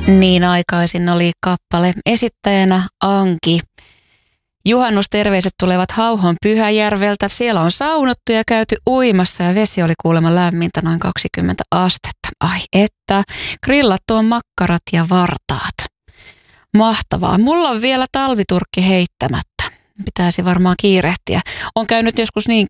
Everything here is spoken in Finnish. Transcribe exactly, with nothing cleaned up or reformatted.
Niin aikaisin oli kappale esittäjänä Anki. Juhannusterveiset tulevat Hauhon Pyhäjärveltä. Siellä on saunottu ja käyty uimassa ja vesi oli kuulemma lämmintä noin kaksikymmentä astetta. Ai että, grillattu on makkarat ja vartaat. Mahtavaa. Mulla on vielä talviturkki heittämättä. Pitäisi varmaan kiirehtiä. On käynyt joskus niin